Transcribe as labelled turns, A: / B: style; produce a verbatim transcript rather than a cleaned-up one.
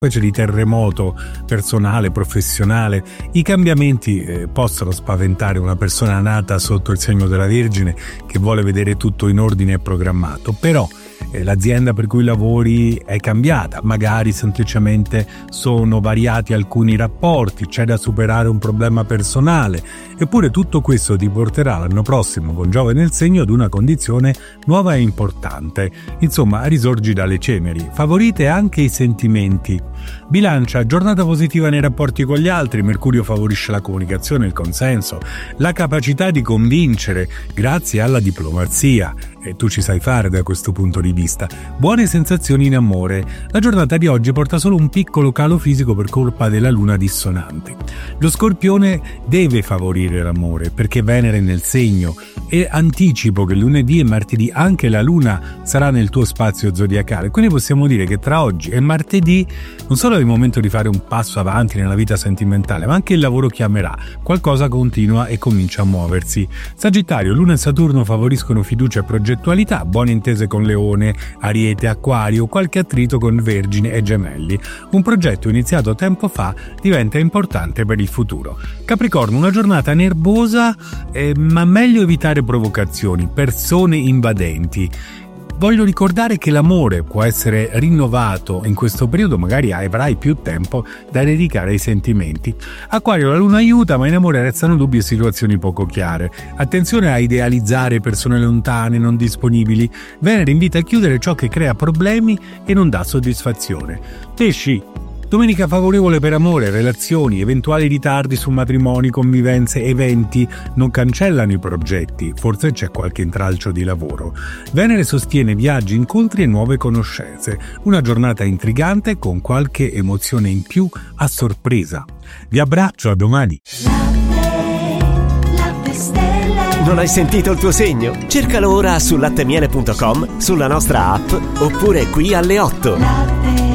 A: specie di terremoto personale, professionale. I cambiamenti eh, possono spaventare una persona nata sotto il segno della Vergine che vuole vedere tutto in ordine e programmato, però eh, l'azienda per cui lavori è cambiata, magari semplicemente sono variati alcuni rapporti, c'è da superare un problema personale, eppure tutto questo ti porterà l'anno prossimo con Giove nel segno ad una condizione nuova e importante. Insomma, risorgi dalle ceneri. Favorite anche i sentimenti. Bilancia, giornata positiva nei rapporti con gli altri. Mercurio favorisce la comunicazione, il consenso, la capacità di convincere grazie alla diplomazia, e tu ci sai fare da questo punto di vista. Buone sensazioni in amore. La giornata di oggi porta solo un piccolo calo fisico per colpa della luna dissonante. Lo Scorpione deve favorire l'amore perché Venere è nel segno, e anticipo che lunedì e martedì anche la luna sarà nel tuo spazio zodiacale, quindi possiamo dire che tra oggi e martedì non solo è il momento di fare un passo avanti nella vita sentimentale, ma anche il lavoro chiamerà, qualcosa continua e comincia a muoversi. Sagittario, Luna e Saturno favoriscono fiducia e progettualità, buone intese con Leone, Ariete, Acquario, qualche attrito con Vergine e Gemelli. Un progetto iniziato tempo fa diventa importante per il futuro. Capricorno, una giornata nervosa, eh, ma meglio evitare provocazioni, persone invadenti. Voglio ricordare che l'amore può essere rinnovato in questo periodo, magari avrai più tempo da dedicare ai sentimenti. Acquario, la luna aiuta, ma in amore restano dubbi e situazioni poco chiare. Attenzione a idealizzare persone lontane, non disponibili. Venere invita a chiudere ciò che crea problemi e non dà soddisfazione. Pesci, domenica favorevole per amore, relazioni, eventuali ritardi su matrimoni, convivenze, eventi non cancellano i progetti, forse c'è qualche intralcio di lavoro. Venere sostiene viaggi, incontri e nuove conoscenze. Una giornata intrigante con qualche emozione in più a sorpresa. Vi abbraccio, a domani.
B: Non hai sentito il tuo segno? Cercalo ora su lattemiele punto com, sulla nostra app oppure qui alle otto.